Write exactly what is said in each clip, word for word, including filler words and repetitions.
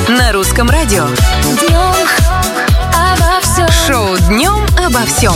На русском радио. Днем обо всем. Шоу «Днем обо всем».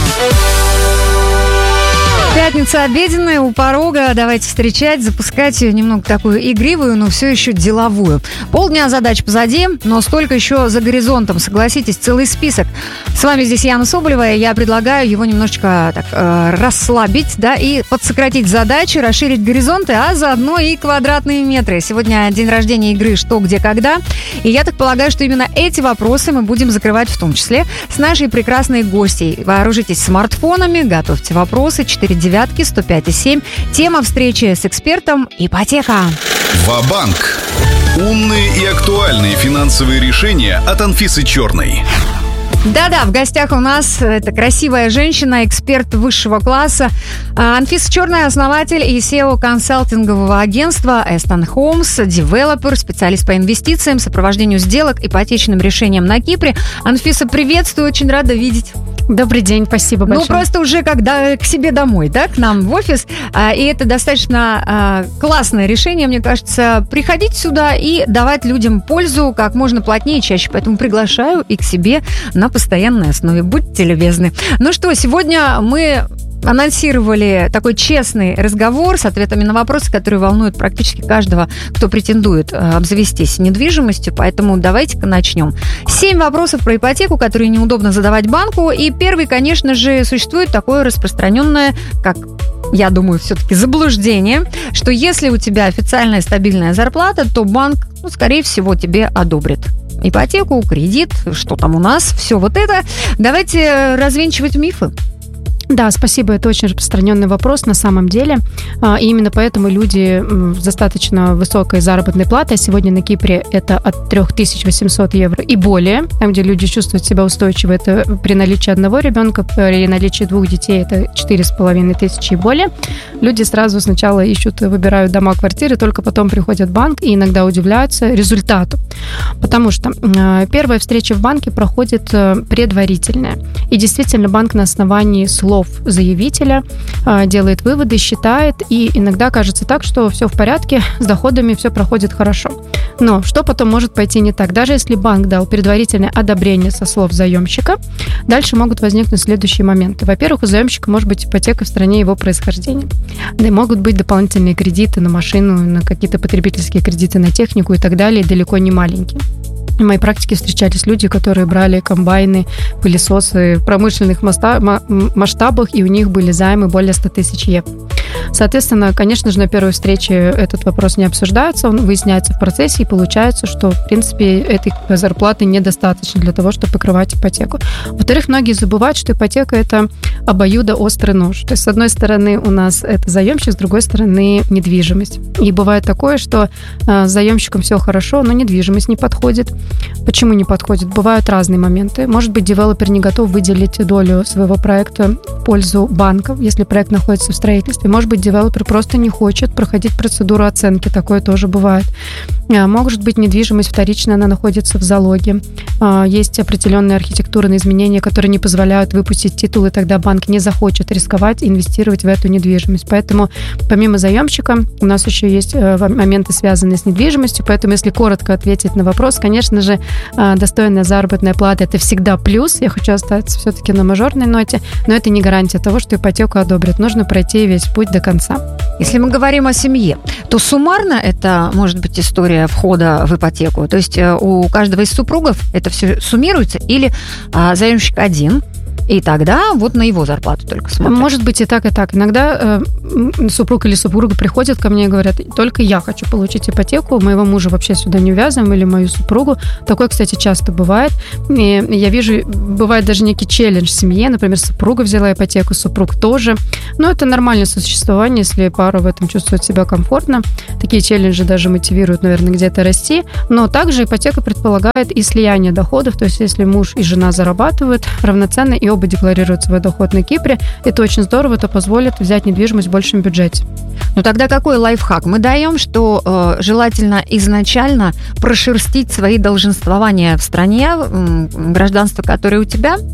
Пятница обеденная у порога. Давайте встречать, запускать ее немного такую игривую, но все еще деловую. Полдня задач позади, но столько еще за горизонтом. Согласитесь, целый список. С вами здесь Яна Соболева, и я предлагаю его немножечко так э, расслабить, да, и подсократить задачи, расширить горизонты, а заодно и квадратные метры. Сегодня день рождения игры «Что, где, когда». И я так полагаю, что именно эти вопросы мы будем закрывать в том числе с нашей прекрасной гостьей. Вооружитесь смартфонами, готовьте вопросы. Четыре девятки, сто пять и семь. Тема встречи с экспертом – ипотека. Ва-банк. Умные и актуальные финансовые решения от Анфисы Черной. Да-да, в гостях у нас это красивая женщина, эксперт высшего класса. Анфиса Черная, основатель и си и о консалтингового агентства Aston Homes, девелопер, специалист по инвестициям, сопровождению сделок, ипотечным решениям на Кипре. Анфиса, приветствую, очень рада видеть. Добрый день, спасибо большое. Ну, просто уже когда к себе домой, да, к нам в офис. И это достаточно классное решение, мне кажется, приходить сюда и давать людям пользу как можно плотнее и чаще. Поэтому приглашаю и к себе на постоянной основе. Будьте любезны. Ну что, сегодня мы анонсировали такой честный разговор с ответами на вопросы, которые волнуют практически каждого, кто претендует обзавестись недвижимостью. Поэтому давайте-ка начнем. Семь вопросов про ипотеку, которые неудобно задавать банку. И первый, конечно же, существует такое распространенное, как, я думаю, все-таки заблуждение, что если у тебя официальная стабильная зарплата, то банк, ну, скорее всего, тебе одобрит ипотеку, кредит, что там у нас, все вот это. Давайте развенчивать мифы. Да, спасибо, это очень распространенный вопрос на самом деле. И именно поэтому люди с достаточно высокой заработной платой, а сегодня на Кипре это от три тысячи восемьсот евро и более, там, где люди чувствуют себя устойчиво, это при наличии одного ребенка, при наличии двух детей это четыре с половиной тысячи и более. Люди сразу сначала ищут, выбирают дома, квартиры, только потом приходят в банк и иногда удивляются результату. Потому что первая встреча в банке проходит предварительная. И действительно банк на основании слов заявителя делает выводы, считает, и иногда кажется так, что все в порядке, с доходами все проходит хорошо. Но что потом может пойти не так? Даже если банк дал предварительное одобрение со слов заемщика, дальше могут возникнуть следующие моменты. Во-первых, у заемщика может быть ипотека в стране его происхождения. Да и могут быть дополнительные кредиты на машину, на какие-то потребительские кредиты на технику и так далее, далеко не маленькие. В моей практике встречались люди, которые брали комбайны, пылесосы в промышленных масштабах, и у них были займы более ста тысяч евро. Соответственно, конечно же, на первой встрече этот вопрос не обсуждается, он выясняется в процессе, и получается, что, в принципе, этой зарплаты недостаточно для того, чтобы покрывать ипотеку. Во-вторых, многие забывают, что ипотека – это обоюдоострый нож. То есть, с одной стороны, у нас это заемщик, с другой стороны, недвижимость. И бывает такое, что с заемщиком все хорошо, но недвижимость не подходит. Почему не подходит? Бывают разные моменты. Может быть, девелопер не готов выделить долю своего проекта в пользу банка, если проект находится в строительстве. Может быть, девелопер просто не хочет проходить процедуру оценки. Такое тоже бывает. Может быть, недвижимость вторичная, она находится в залоге. Есть определенные архитектурные изменения, которые не позволяют выпустить титул, и тогда банк не захочет рисковать и инвестировать в эту недвижимость. Поэтому, помимо заемщика, у нас еще есть моменты, связанные с недвижимостью. Поэтому, если коротко ответить на вопрос, конечно же, достойная заработная плата – это всегда плюс. Я хочу остаться все-таки на мажорной ноте, но это не гарантия того, что ипотеку одобрят. Нужно пройти весь путь до конца. Если мы говорим о семье, то суммарно это может быть история входа в ипотеку. То есть у каждого из супругов это все суммируется, или а, заемщик один, и тогда вот на его зарплату только смотрят. Может быть и так, и так. Иногда э, супруг или супруга приходят ко мне и говорят: только я хочу получить ипотеку, моего мужа вообще сюда не увязываем, или мою супругу. Такое, кстати, часто бывает. И я вижу, бывает даже некий челлендж в семье. Например, супруга взяла ипотеку, супруг тоже. Но это нормальное существование, если пара в этом чувствует себя комфортно. Такие челленджи даже мотивируют, наверное, где-то расти. Но также ипотека предполагает и слияние доходов. То есть, если муж и жена зарабатывают равноценно и оба декларируют свой доход на Кипре, это очень здорово, это позволит взять недвижимость в большем бюджете. Ну тогда какой лайфхак мы даем, что э, желательно изначально прошерстить свои долженствования в стране, э, гражданство, которое у тебя,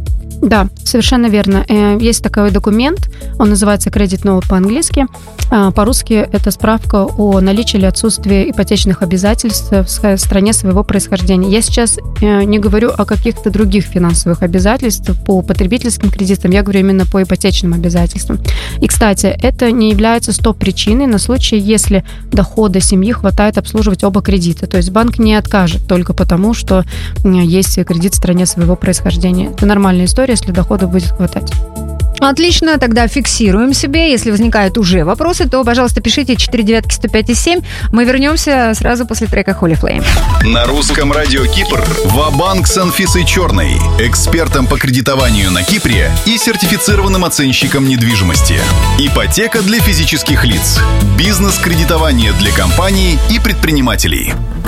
Да, совершенно верно. Есть такой документ, он называется Credit Note по-английски. По-русски это справка о наличии или отсутствии ипотечных обязательств в стране своего происхождения. Я сейчас не говорю о каких-то других финансовых обязательствах по потребительским кредитам, я говорю именно по ипотечным обязательствам. И, кстати, это не является стоп-причиной на случай, если дохода семьи хватает обслуживать оба кредита. То есть банк не откажет только потому, что есть кредит в стране своего происхождения. Это нормальная история, если дохода будет хватать. Отлично, тогда фиксируем себе. Если возникают уже вопросы, то, пожалуйста, пишите четыре девятки сто пять и семь. Мы вернемся сразу после трека Holy Flame. На русском радио Кипр ва-банк с Анфисой Черной, экспертом по кредитованию на Кипре и сертифицированным оценщиком недвижимости. Ипотека для физических лиц, бизнес-кредитование для компаний и предпринимателей.